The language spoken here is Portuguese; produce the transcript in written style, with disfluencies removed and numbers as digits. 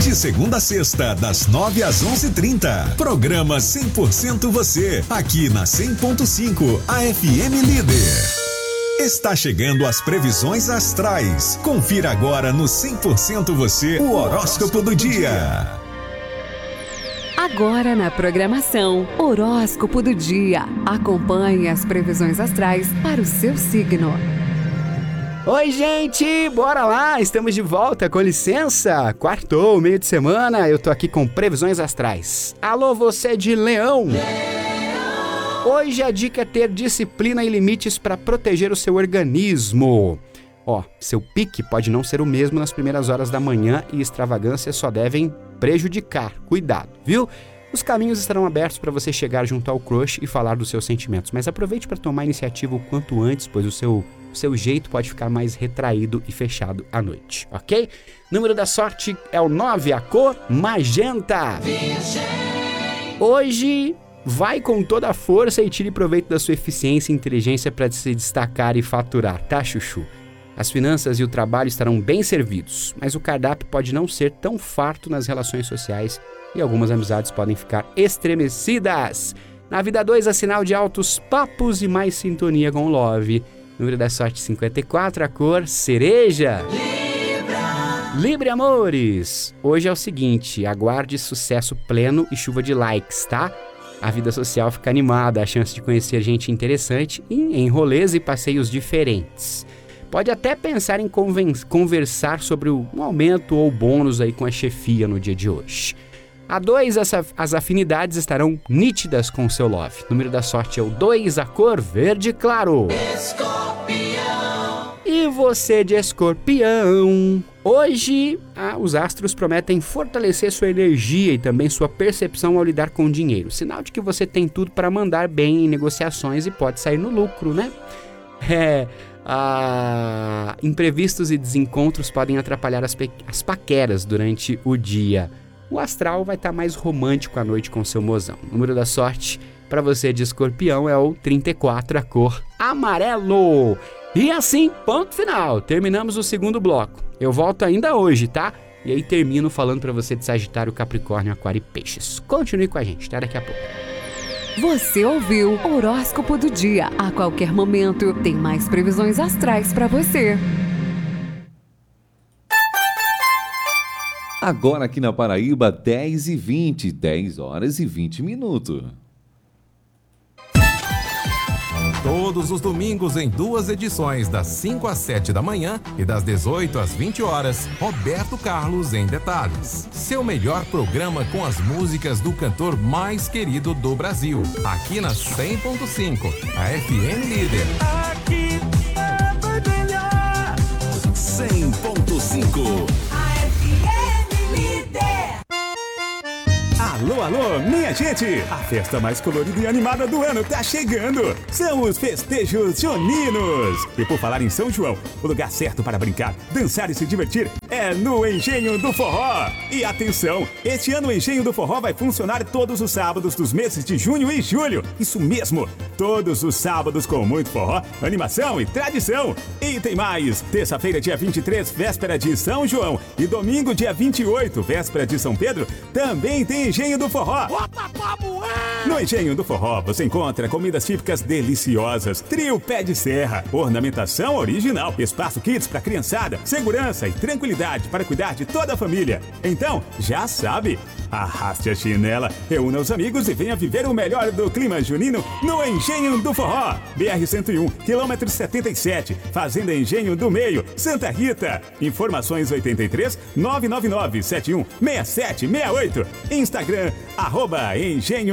De segunda a sexta, das 9 às 11h30. Programa 100% Você, aqui na 100.5, a FM Líder. Está chegando as previsões astrais. Confira agora no 100% Você, o horóscopo do dia. Agora na programação, horóscopo do dia. Acompanhe as previsões astrais para o seu signo. Oi, gente, bora lá, estamos de volta, com licença. Quartou, meio de semana, eu tô aqui com previsões astrais. Alô, você de Leão. Hoje a dica é ter disciplina e limites para proteger o seu organismo. Seu pique pode não ser o mesmo nas primeiras horas da manhã e extravagâncias só devem prejudicar. Cuidado, viu? Os caminhos estarão abertos para você chegar junto ao crush e falar dos seus sentimentos, mas aproveite para tomar iniciativa o quanto antes, pois o seu jeito pode ficar mais retraído e fechado à noite, ok? Número da sorte é o 9, a cor magenta. Hoje vai com toda a força e tire proveito da sua eficiência e inteligência para se destacar e faturar, tá, chuchu? As finanças e o trabalho estarão bem servidos, mas o cardápio pode não ser tão farto nas relações sociais e algumas amizades podem ficar estremecidas. Na vida 2, é sinal de altos papos e mais sintonia com o love. Número da sorte 54, a cor cereja. Libra, amores! Hoje é o seguinte, aguarde sucesso pleno e chuva de likes, tá? A vida social fica animada, a chance de conhecer gente interessante em rolês e passeios diferentes. Pode até pensar em conversar sobre um aumento ou bônus aí com a chefia no dia de hoje. A 2, as afinidades estarão nítidas com o seu love. O número da sorte é o 2, a cor verde claro. Escorpião. E você de Escorpião? Hoje, os astros prometem fortalecer sua energia e também sua percepção ao lidar com o dinheiro. Sinal de que você tem tudo para mandar bem em negociações e pode sair no lucro, né? Imprevistos e desencontros podem atrapalhar as paqueras durante o dia. O astral vai estar mais romântico à noite com seu mozão. O número da sorte para você de Escorpião é o 34, a cor amarelo. E assim, ponto final. Terminamos o segundo bloco. Eu volto ainda hoje, tá? E aí termino falando para você de Sagitário, Capricórnio, Aquário e Peixes. Continue com a gente, até daqui a pouco. Você ouviu o horóscopo do dia. A qualquer momento tem mais previsões astrais para você. Agora aqui na Paraíba, 10h20, 10 horas e 20 minutos. Todos os domingos em 2 edições, das 5 às 7 da manhã e das 18 às 20 horas, Roberto Carlos em Detalhes. Seu melhor programa com as músicas do cantor mais querido do Brasil. Aqui na 100.5, a FM Líder. Aqui é melhor. 100.5. Alô, alô, minha gente! A festa mais colorida e animada do ano tá chegando! São os festejos juninos! E por falar em São João, o lugar certo para brincar, dançar e se divertir é no Engenho do Forró! E atenção, este ano o Engenho do Forró vai funcionar todos os sábados dos meses de junho e julho! Isso mesmo! Todos os sábados com muito forró, animação e tradição! E tem mais! Terça-feira, dia 23, véspera de São João, e domingo, dia 28, véspera de São Pedro, também tem Engenho do Forró. No Engenho do Forró você encontra comidas típicas deliciosas, trio pé de serra, ornamentação original, espaço kids para criançada, segurança e tranquilidade para cuidar de toda a família. Então, já sabe, arraste a chinela, reúna os amigos e venha viver o melhor do clima junino no Engenho do Forró. BR-101, quilômetro 77, Fazenda Engenho do Meio, Santa Rita. Informações 83 999 71 6768. Instagram, @Engenho